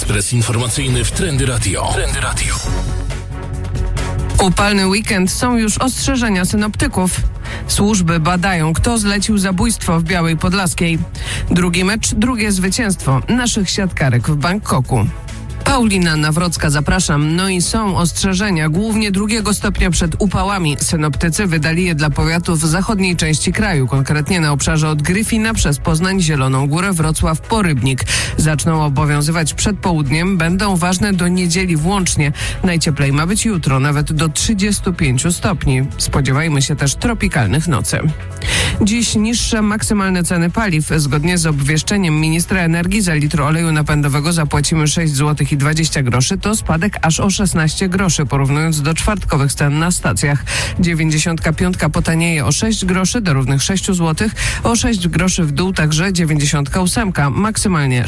Ekspres informacyjny w Trendy Radio. Upalny weekend, są już ostrzeżenia synoptyków. Służby badają, kto zlecił zabójstwo w Białej Podlaskiej. Drugi mecz, drugie zwycięstwo naszych siatkarek w Bangkoku. Paulina Nawrocka, zapraszam. No i są ostrzeżenia, głównie 2 stopnia przed upałami. Synoptycy wydali je dla powiatów w zachodniej części kraju, konkretnie na obszarze od Gryfina przez Poznań, Zieloną Górę, Wrocław po Rybnik. Zaczną obowiązywać przed południem, będą ważne do niedzieli włącznie. Najcieplej ma być jutro, nawet do 35 stopni. Spodziewajmy się też tropikalnych nocy. Dziś niższe maksymalne ceny paliw. Zgodnie z obwieszczeniem ministra energii za litr oleju napędowego zapłacimy 6,20 zł. To spadek aż o 16 groszy, porównując do czwartkowych cen na stacjach. 95 potanieje o 6 groszy do równych 6 zł. O 6 groszy w dół także 98, maksymalnie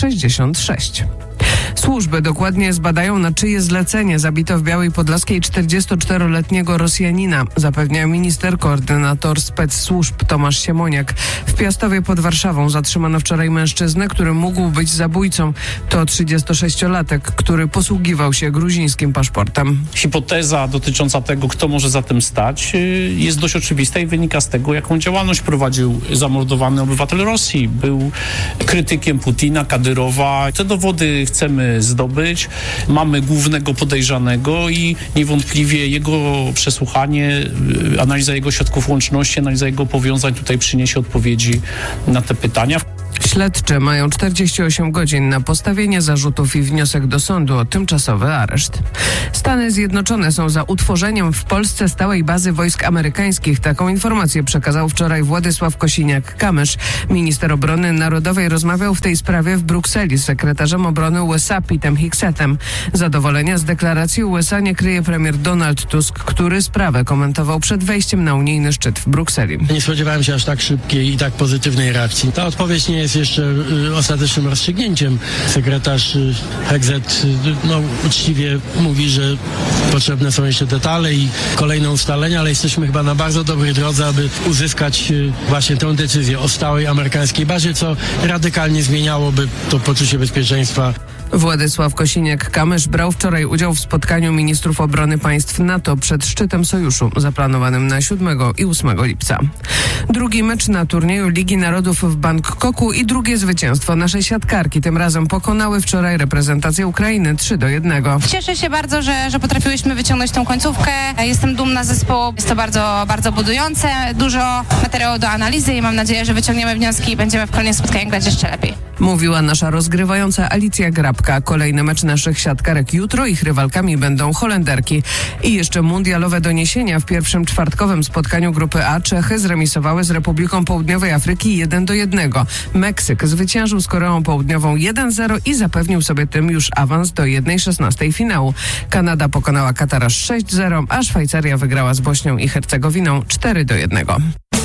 6,66. Służby dokładnie zbadają, na czyje zlecenie zabito w Białej Podlaskiej 44-letniego Rosjanina, zapewnia minister koordynator spec-służb Tomasz Siemoniak. W Piastowie pod Warszawą zatrzymano wczoraj mężczyznę, który mógł być zabójcą. To 36-latek, który posługiwał się gruzińskim paszportem. Hipoteza dotycząca tego, kto może za tym stać, jest dość oczywista i wynika z tego, jaką działalność prowadził zamordowany obywatel Rosji. Był krytykiem Putina, Kadyrowa. Te dowody chcemy zdobyć. Mamy głównego podejrzanego i niewątpliwie jego przesłuchanie, analiza jego środków łączności, analiza jego powiązań tutaj przyniesie odpowiedzi na te pytania. Śledczy mają 48 godzin na postawienie zarzutów i wniosek do sądu o tymczasowy areszt. Stany Zjednoczone są za utworzeniem w Polsce stałej bazy wojsk amerykańskich. Taką informację przekazał wczoraj Władysław Kosiniak-Kamysz. Minister obrony narodowej rozmawiał w tej sprawie w Brukseli z sekretarzem obrony USA Petem Higsetem. Zadowolenia z deklaracji USA nie kryje premier Donald Tusk, który sprawę komentował przed wejściem na unijny szczyt w Brukseli. Nie spodziewałem się aż tak szybkiej i tak pozytywnej reakcji. Ta odpowiedź nie jest jeszcze ostatecznym rozstrzygnięciem. Sekretarz Hegset uczciwie mówi, że potrzebne są jeszcze detale i kolejne ustalenia, ale jesteśmy chyba na bardzo dobrej drodze, aby uzyskać właśnie tę decyzję o stałej amerykańskiej bazie, co radykalnie zmieniałoby to poczucie bezpieczeństwa. Władysław Kosiniak-Kamysz brał wczoraj udział w spotkaniu ministrów obrony państw NATO przed szczytem sojuszu zaplanowanym na 7 i 8 lipca. Drugi mecz na turnieju Ligi Narodów w Bangkoku i drugie zwycięstwo naszej siatkarki. Tym razem pokonały wczoraj reprezentację Ukrainy 3-1. Cieszę się bardzo, że potrafiłyśmy wyciągnąć tą końcówkę. Jestem dumna z zespołu. Jest to bardzo, bardzo budujące. Dużo materiału do analizy i mam nadzieję, że wyciągniemy wnioski i będziemy w kolejnych spotkaniach grać jeszcze lepiej. Mówiła nasza rozgrywająca Alicja Grabka. Kolejny mecz naszych siatkarek jutro. Ich rywalkami będą Holenderki. I jeszcze mundialowe doniesienia. W pierwszym czwartkowym spotkaniu grupy A Czechy zremisowały z Republiką Południowej Afryki 1-1. Meksyk zwyciężył z Koreą Południową 1-0 i zapewnił sobie tym już awans do 1/16 finału. Kanada pokonała Katar 6-0, a Szwajcaria wygrała z Bośnią i Hercegowiną 4-1.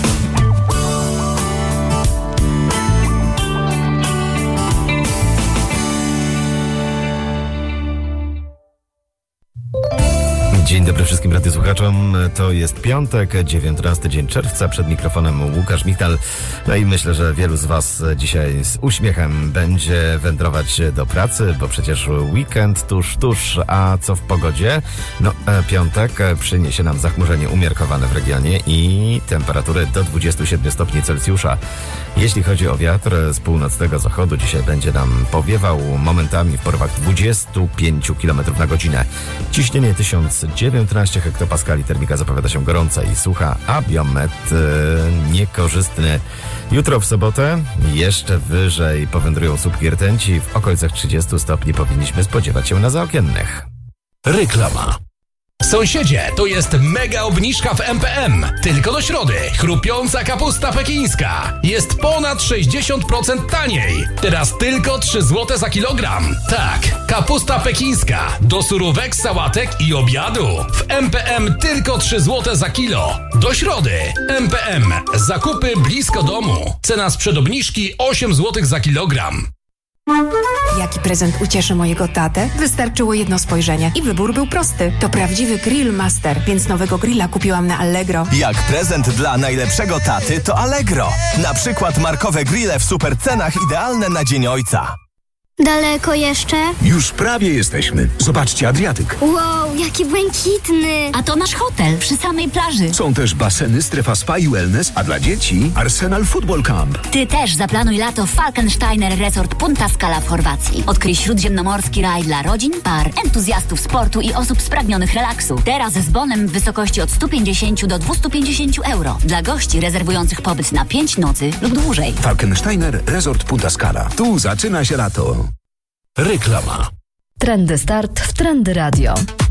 Dzień dobry wszystkim radiosłuchaczom. To jest piątek, 19 dzień czerwca. Przed mikrofonem Łukasz Michtal. No i myślę, że wielu z Was dzisiaj z uśmiechem będzie wędrować do pracy, bo przecież weekend tuż, a co w pogodzie? No, piątek przyniesie nam zachmurzenie umiarkowane w regionie i temperatury do 27 stopni Celsjusza. Jeśli chodzi o wiatr z północnego zachodu, dzisiaj będzie nam powiewał momentami w porywach 25 km na godzinę. Ciśnienie 1019 hektopaskali, termika zapowiada się gorąca i sucha, a biometr niekorzystny. Jutro w sobotę jeszcze wyżej powędrują słupki rtęci. W okolicach 30 stopni powinniśmy spodziewać się na zaokiennych. Reklama. Sąsiedzie, to jest mega obniżka w MPM. Tylko do środy. Chrupiąca kapusta pekińska. Jest ponad 60% taniej. Teraz tylko 3 zł za kilogram. Tak, kapusta pekińska. Do surówek, sałatek i obiadu. W MPM tylko 3 zł za kilo. Do środy. MPM. Zakupy blisko domu. Cena sprzed obniżki 8 zł za kilogram. Jaki prezent ucieszy mojego tatę? Wystarczyło jedno spojrzenie i wybór był prosty. To prawdziwy Grill Master, więc nowego grilla kupiłam na Allegro. Jak prezent dla najlepszego taty, to Allegro. Na przykład markowe grille w super cenach idealne na Dzień Ojca. Daleko jeszcze? Już prawie jesteśmy. Zobaczcie Adriatyk. Wow, jaki błękitny. A to nasz hotel przy samej plaży. Są też baseny, strefa spa i wellness, a dla dzieci Arsenal Football Camp. Ty też zaplanuj lato w Falkensteiner Resort Punta Scala w Chorwacji. Odkryj śródziemnomorski raj dla rodzin, par, entuzjastów sportu i osób spragnionych relaksu. Teraz z bonem w wysokości od 150 do 250 euro. Dla gości rezerwujących pobyt na 5 nocy lub dłużej. Falkensteiner Resort Punta Scala. Tu zaczyna się lato. Reklama. Trendy Start w Trendy Radio.